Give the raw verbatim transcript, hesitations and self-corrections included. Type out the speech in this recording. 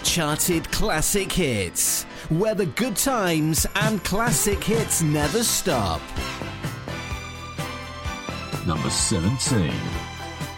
Uncharted Classic Hits, where the good times and classic hits never stop. Number seventeen.